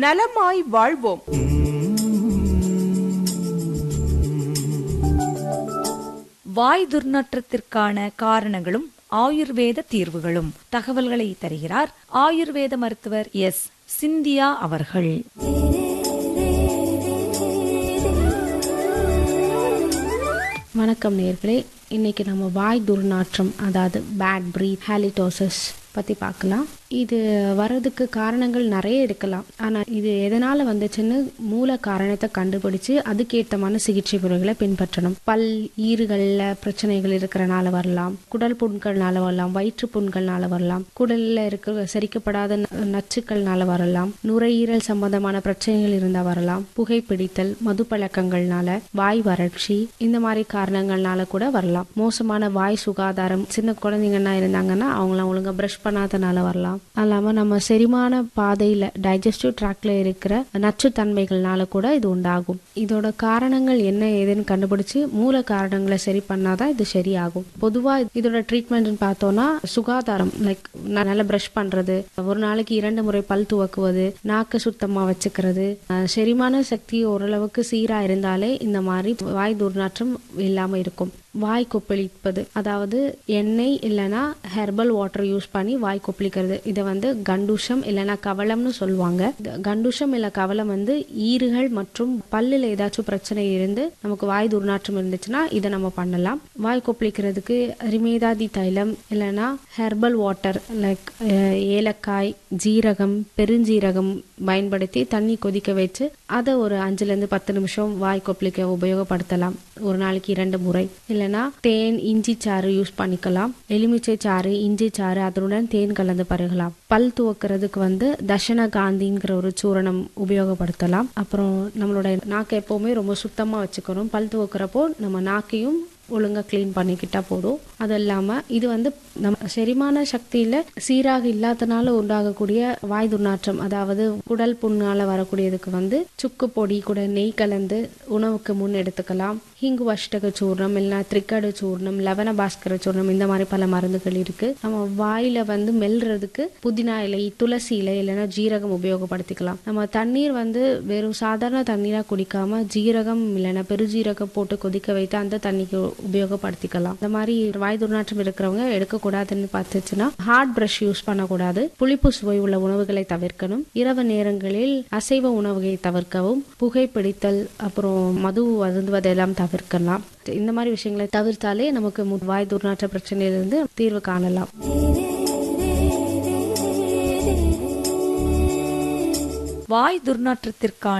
நலமாய் வாழ்வோம். வாய் துர்நாற்றத்திற்கான காரணங்களும் ஆயுர்வேத தீர்வுகளும் தகவல்களை தருகிறார் ஆயுர்வேத மருத்துவர் எஸ். சிந்தியா அவர்கள். வணக்கம் நேயர்களே, இன்னைக்கு நம்ம வாய் துர்நாற்றம் அதாவது பேட் பிரீத் ஹாலிடோசிஸ் பற்றி பார்க்கலாம். இது வர்றதுக்கு காரணங்கள் நிறைய இருக்கலாம். ஆனால் இது எதனால் வந்துச்சுன்னு மூல காரணத்தை கண்டுபிடிச்சு அதுக்கேற்றமான சிகிச்சை முறைகளை பின்பற்றணும். பல் ஈறுகளில் பிரச்சனைகள் இருக்கிறனால வரலாம், குடல் புண்கள்னால வரலாம், வயிற்று புண்கள்னால வரலாம், குடலில் இருக்க செரிக்கப்படாத நச்சுக்கள்னால வரலாம், நுரையீரல் சம்பந்தமான பிரச்சனைகள் இருந்தால் வரலாம், புகைப்பிடித்தல், மது பழக்கங்கள்னால, வாய் வறட்சி, இந்த மாதிரி காரணங்கள்னால கூட வரலாம். மோசமான வாய் சுகாதாரம், சின்ன குழந்தைங்கன்னா இருந்தாங்கன்னா அவங்களாம் ஒழுங்கா பிரஷ் பண்ணாதனால வரலாம். அல்லாம நம்ம செரிமான பாதையில டைஜஸ்டிவ் ட்ராக்ல இருக்கிற நச்சுத்தன்மைகள்னால கூட இது உண்டாகும். இதோட காரணங்கள் என்ன ஏதுன்னு கண்டுபிடிச்சு மூல காரணங்களை சரி பண்ணாதான் இது சரியாகும். பொதுவா இதோட ட்ரீட்மெண்ட் பார்த்தோம்னா சுகாதாரம், லைக் நல்லா பிரஷ் பண்றது, ஒரு நாளைக்கு 2 முறை பல் துவக்குவது, நாக்கு சுத்தமா வச்சுக்கிறது, செரிமான சக்தி ஓரளவுக்கு சீரா இருந்தாலே இந்த மாதிரி வாய் துர்நாற்றம் இல்லாம இருக்கும். வாய் கொப்பளிப்பது, அதாவது எண்ணெய் இல்லைன்னா ஹெர்பல் வாட்டர் யூஸ் பண்ணி வாய் கொப்பளிக்கிறது, இதை கண்டுஷம் இல்லைன்னா கவளம்னு சொல்லுவாங்க. கண்டுஷம் இல்ல கவளம் ஈறுகள் மற்றும் பல்லில் ஏதாச்சும் பிரச்சனை இருந்து நமக்கு வாய் துர்நாற்றம் இருந்துச்சுன்னா இதை நம்ம பண்ணலாம். வாய் கொப்பளிக்கிறதுக்கு ரிமேதாதி தைலம் இல்லைன்னா ஹெர்பல் வாட்டர் லைக் ஏலக்காய், ஜீரகம், பெருஞ்சீரகம் பயன்படுத்தி தண்ணி கொதிக்க வச்சு அதை ஒரு 5-10 நிமிஷம் வாய் கொப்பளிக்க உபயோகப்படுத்தலாம். ஒரு நாளைக்கு 2 முறை. இல்லைன்னா தேன், இஞ்சி சாறு யூஸ் பண்ணிக்கலாம். எலுமிச்சை சாறு, இஞ்சி சாறு, அதனுடன் தேன் கலந்து பருகலாம். பல் துவக்கிறதுக்கு தசன காந்திங்கிற ஒரு சூரணம் உபயோகப்படுத்தலாம். அப்புறம் நம்மளோட நாக்கை எப்பவுமே ரொம்ப சுத்தமா வச்சுக்கணும். பல் துவக்கிறப்போ நம்ம நாக்கையும் ஒழுங்கா கிளீன் பண்ணிக்கிட்டா போதும். அது இல்லாம இது நம்ம செரிமான சக்தியில சீராக இல்லாதனால உண்டாகக்கூடிய வாய் துர்நாற்றம், அதாவது குடல் புண்ணால வரக்கூடியதுக்கு சுக்கு பொடி கூட நெய் கலந்து உணவுக்கு முன் எடுத்துக்கலாம். ஹிங்கு அஷ்டக சூர்ணம் இல்லைன்னா திரிக்கடு சூர்ணம், லவண பாஸ்கர சூர்ணம், இந்த மாதிரி பல மருந்துகள் இருக்கு. நம்ம வாயில மெல்றதுக்கு புதினா இலை, துளசி இலை இல்லைன்னா ஜீரகம் உபயோகப்படுத்திக்கலாம். நம்ம தண்ணீர் வெறும் சாதாரண தண்ணீரா குடிக்காம ஜீரகம் இல்லைன்னா பெருஜீரகம் போட்டு கொதிக்க வைத்து அந்த தண்ணிக்கு உபயோகப்படுத்திக்கலாம். இந்த மாதிரி வாய் துர்நாற்றம் இருக்கிறவங்க எடுக்கக்கூடாதுன்னு பார்த்துச்சுன்னா ஹார்ட் பிரஷ் யூஸ் பண்ணக்கூடாது. புளிப்பு சுவை உள்ள உணவுகளை தவிர்க்கணும். இரவு நேரங்களில் அசைவ உணவுகளை தவிர்க்கவும். புகைப்பிடித்தல் அப்புறம் மது அருந்துவதெல்லாம் தவிர்க்கலாம். இந்த மாதிரி விஷயங்களை தவிர்த்தாலே நமக்கு வாய் துர்நாற்ற பிரச்சனையிலிருந்து தீர்வு காணலாம். வாய் துர்நாற்றத்திற்கான